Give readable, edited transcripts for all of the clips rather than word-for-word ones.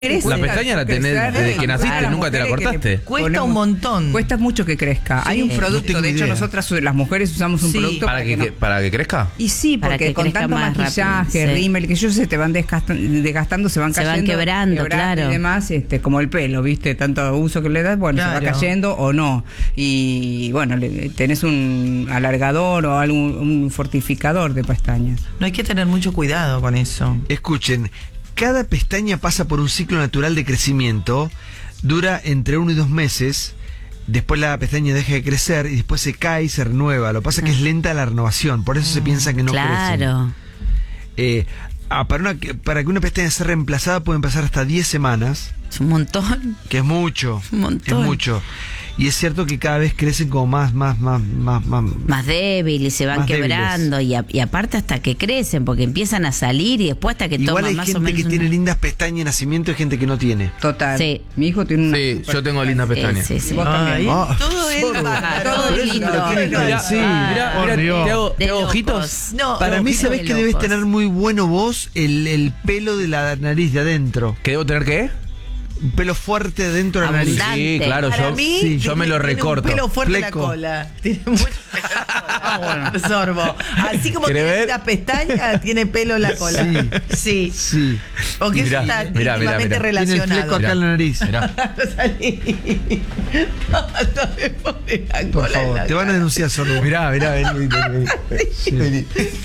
La pestaña la tenés desde que naciste, nunca te la cortaste. Cuesta un montón. Cuesta mucho que crezca. Sí, hay un producto, no de hecho idea. nosotras las mujeres usamos un producto ¿Para que crezca? Y sí, Para porque que con crezca tanto más maquillaje, rápido, sí. rímel, que ellos se te van desgastando, se van cayendo. quebrando, claro. Y demás, como el pelo, ¿viste? Tanto uso que le das, bueno, Claro. se va cayendo o no. Y bueno, tenés un alargador o un fortificador de pestañas. No hay que tener mucho cuidado con eso. Escuchen, cada pestaña pasa por un ciclo natural de crecimiento, dura entre 1 y 2 meses, después la pestaña deja de crecer y después se cae y se renueva. Lo que pasa es que es lenta la renovación, por eso se piensa que no Claro. crecen. Para que una pestaña sea reemplazada pueden pasar hasta 10 semanas, Es un montón. que es mucho. Un montón. Es mucho. Y es cierto que cada vez crecen como más. Más débil y se van Más quebrando y aparte hasta que crecen porque empiezan a salir y después hasta que Igual toman hay más o gente menos que tiene lindas pestañas de nacimiento y gente que no tiene. Total. Sí. Mi hijo tiene una. Sí, yo tengo linda pestaña. Sí, sí. Vos también. Ah, Todo es Todo lindo. Mirá, te hago ojitos. No, Para mí, ojitos ¿sabés de que debes locos. tener muy bueno vos? El pelo de la nariz de adentro. ¿Qué debo tener qué? Un pelo fuerte dentro de la nariz. Abundante. Sí, claro, Para mí, yo me lo tiene recorto. un pelo fuerte en la Fleco. cola. Tiene mucho pelo. Sorbo. Así como ¿Querés tiene ver? la pestaña, tiene pelo en la cola. Sí. Sí. Porque Mirá, eso está mirá, mirá, íntimamente mirá. Tiene el fleco relacionado. acá en la nariz. Mirá. Salí. No me pone la Por cola en favor, la te van a denunciar solo. Mirá, vení. Salí.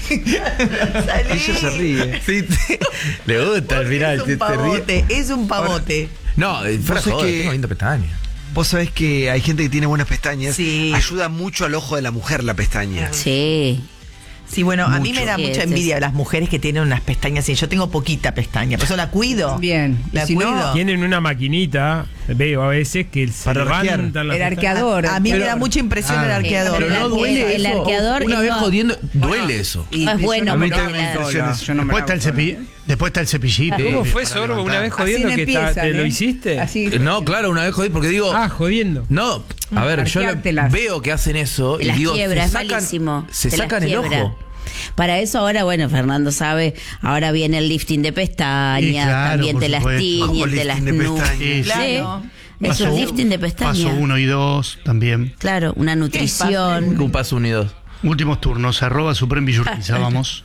Ella se ríe. Sí, le gusta al final. Es te un ríes. pavote, es un pavote. No, fuera sabés joda, que- tengo linda pestaña. Vos sabés que hay gente que tiene buenas pestañas. Sí. Ayuda mucho al ojo de la mujer la pestaña. Sí. Sí, bueno, a mí me da Mucho. mucha Sí, envidia las mujeres que tienen unas pestañas así. Yo tengo poquita pestaña, por eso la cuido. Bien. Y La si no, cuido. Tienen una maquinita, veo a veces que se Para levantan arquear. las el pestañas. arqueador. A mí me pero- da mucha impresión el arqueador. Pero no El- duele el eso. arqueador Una es vez no- jodiendo, duele eso. Y No es yo bueno no me porque lo hago la- sola, yo no me Después lo está, hago sola. después está el cepillito. ¿Cómo fue, Para Sorbo? Una vez levantar. jodiendo Así que empiezan, te lo ¿eh? hiciste. Así. No, claro, una vez jodí porque digo. Jodiendo. No, a ver, yo Arqueártelas. veo que hacen eso y Las digo, quiebra, se es sacan, malísimo. se Te las sacan el quiebra. ojo. Para eso ahora, bueno, Fernando sabe, ahora viene el lifting de pestañas, Sí, claro, también por te las supuesto. tiñen, ¿Cómo te las lifting de nuclean. pestañas? Claro. Eso es lifting de pestañas. Paso 1 y 2 también. Claro, una nutrición. Un paso unido. Últimos turnos, @Suprem Villurquiza, vamos.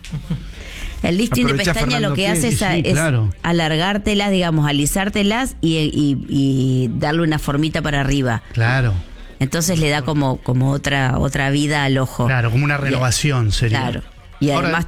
El lifting de Aprovecha pestañas lo que Fernando hace es, Pie, sí, es claro. alargártelas, digamos, alisártelas y darle una formita para arriba. Claro, Entonces le da como otra vida al ojo. claro, como una renovación sería. Claro. Y Ahora- además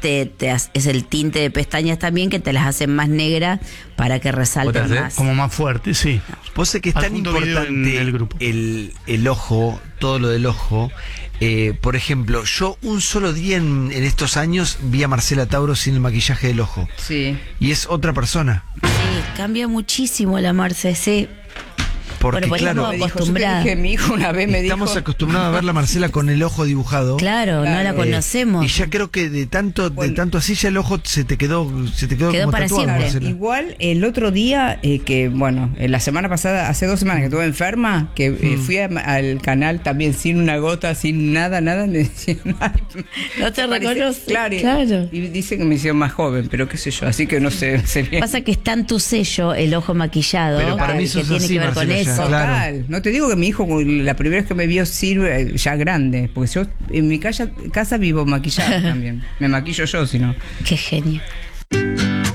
es el tinte de pestañas también que te las hacen más negras para que resalten ¿Vos te más. Como más fuerte, sí. Vos sé que es tan Adjunto video en importante el grupo. el ojo, todo lo del ojo. Por ejemplo, yo un solo día en estos años vi a Marcela Tauro sin el maquillaje del ojo. Sí. Y es otra persona. Sí, cambia muchísimo la Marce, sí. Porque Bueno, pues claro, estamos Me dijo, yo te acostumbrada. dije, mi hijo una vez me dijo. estamos acostumbrados a ver a Marcela con el ojo dibujado. Claro, no la Claro. conocemos. Y ya creo que de tanto así ya el ojo se te quedó Quedó como para tatuado, siempre. Marcela. Igual el otro día, que bueno, la semana pasada, hace 2 semanas que estuve enferma, que fui al canal también sin una gota, sin nada, me decían. No te reconoce. Claro. Claro. Y dice que me hicieron más joven, pero qué sé yo, así que no sé. Pasa que está en tu sello el ojo maquillado, Pero para mí que eso es tiene así, que ver con Marcela, ya. eso. Claro. Total. No te digo que mi hijo, la primera vez que me vio sirve ya grande, porque yo en mi casa vivo maquillada también. Me maquillo yo, si no. Qué genio.